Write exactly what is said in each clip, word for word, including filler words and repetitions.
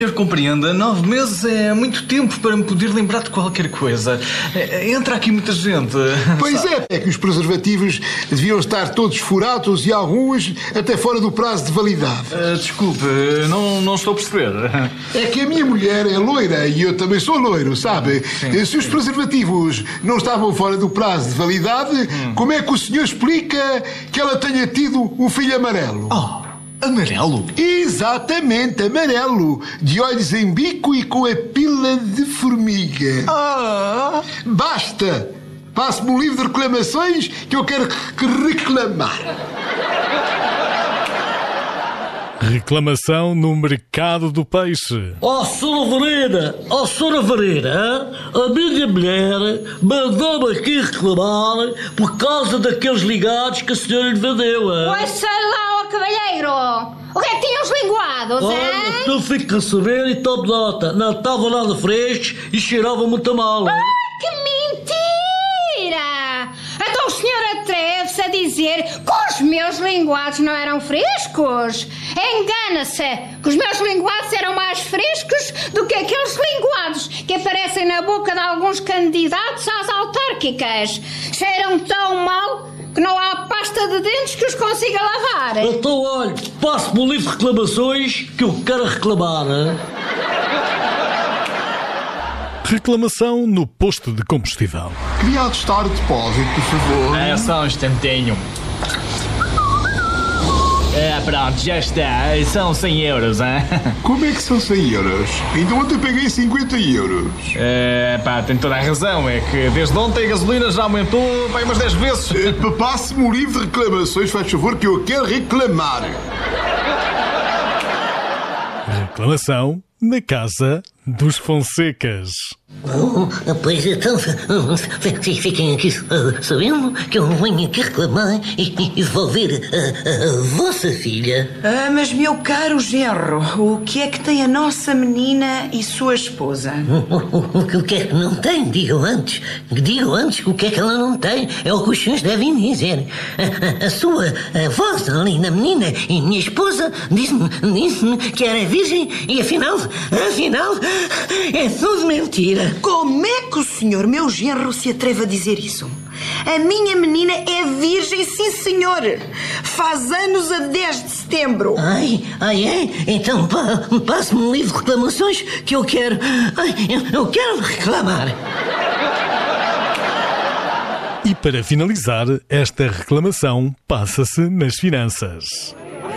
Eu compreendo, nove meses é muito tempo para me poder lembrar de qualquer coisa. Entra aqui muita gente. Pois é, é que os preservativos deviam estar todos furados e alguns até fora do prazo de validade. Uh, desculpe, não, não estou a perceber. É que a minha mulher é loira e eu também sou loiro, sabe? Sim. Se os preservativos não estavam fora do prazo de validade, hum. como é que o senhor explica que ela tenha tido um filho amarelo? Oh. Amarelo? Exatamente, amarelo. De olhos em bico e com a pila de formiga. Ah! Basta! Passe-me um livro de reclamações que eu quero reclamar. Reclamação no mercado do peixe. Ó, oh, Sra. Verena, ó, oh, Sra. Verena, a minha mulher mandou-me aqui reclamar por causa daqueles ligados que a senhora lhe vendeu. Pois lá, ó, cavalheiro. O que é que tinham os linguados, Olha, hein? então fica a saber e tome nota. Não estavam nada frescos e cheiravam muito mal. Ah, que mentira! Então o senhor atreve-se a dizer que os meus linguados não eram frescos? Engana-se que os meus linguados eram mais frescos do que aqueles linguados que aparecem na boca de alguns candidatos às autárquicas. Cheiram tão mal que não há pasta de dentes que os consiga lavar. Então, olha, passe-me um livro de reclamações que eu quero reclamar. Hein? Reclamação no posto de combustível. Queria atestar o depósito, por favor. É só um instantinho. É, pronto, já está. São cem euros, hein? Como é que são cem euros? Ainda ontem peguei cinquenta euros. É, pá, tem toda a razão. É que desde ontem a gasolina já aumentou vai umas dez vezes. É, passe-me um livro de reclamações, faz favor, que eu quero reclamar. Reclamação na casa dos Fonsecas. Oh, pois então, fiquem aqui sabendo que eu venho aqui reclamar e devolver a, a, a vossa filha. Ah, mas meu caro genro, o que é que tem a nossa menina e sua esposa? O, o, o, o que é que não tem? Digam antes. Digam antes o que é que ela não tem. É o que os senhores devem dizer. A, a, a sua a voz ali na menina e minha esposa disse-me disse que era virgem e afinal, afinal, é tudo mentira. Como é que o senhor, meu genro, se atreve a dizer isso? A minha menina é virgem, sim senhor. Faz anos a dez de setembro. Ai, ai é? Então pa, passe-me um livro de reclamações que eu quero... Ai, eu, eu quero reclamar. E para finalizar, esta reclamação passa-se nas finanças.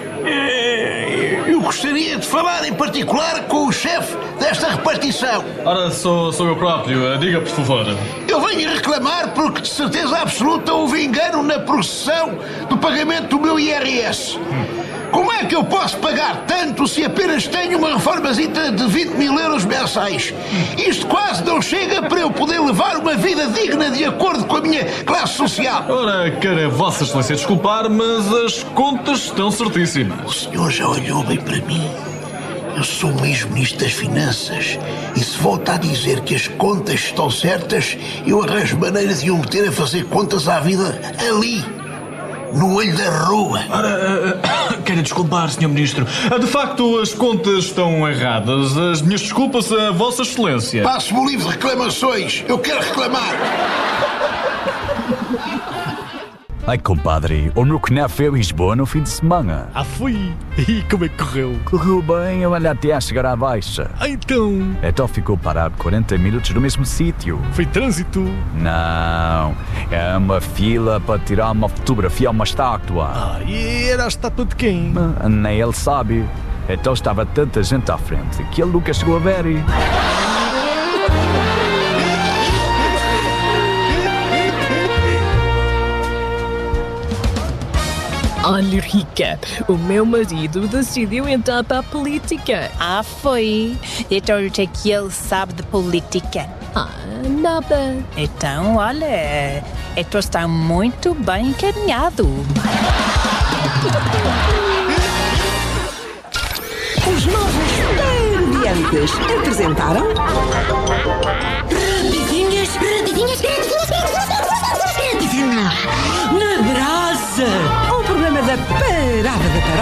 Eu gostaria de falar em particular com o chefe desta repartição. Ora, sou, sou eu próprio. Diga, por favor. Eu venho reclamar porque de certeza absoluta houve engano na processão do pagamento do meu I R S. Hum. Como é que eu posso pagar tanto se apenas tenho uma reformazita de vinte mil euros mensais? Isto quase não chega para eu poder levar uma vida digna de acordo com a minha classe social. Ora, quero a Vossa Excelência desculpar, mas as contas estão certíssimas. O senhor já olhou bem para mim? Eu sou o ex-ministro das Finanças e se volta a dizer que as contas estão certas, eu arranjo maneira de o meter a fazer contas à vida ali, no olho da rua. Ora, uh, quero desculpar, senhor Ministro. Uh, de facto, as contas estão erradas. As minhas desculpas a Vossa Excelência. Passe-me o livro de reclamações. Eu quero reclamar. Ai, compadre, o meu cunhado foi a Lisboa no fim de semana. Ah, fui! E como é que correu? Correu bem, eu andei até a chegar à Baixa. Ah, então? Então ficou parado quarenta minutos no mesmo sítio. Foi trânsito? Não, é uma fila para tirar uma fotografia a uma estátua. Ah, e era a estátua de quem? Nem ele sabe. Então estava tanta gente à frente que ele nunca chegou a ver. Olha, Rica, o meu marido decidiu entrar para a política. Ah, foi? Então o que é que ele sabe de política? Ah, nada. Então, olha, então está muito bem encaminhado. Os novos Terdiantes apresentaram... Rapidinhas, rapidinhas, rapidinhas, rapidinhas, rapidinhas, na brasa. Um programa da Parada da Paródia.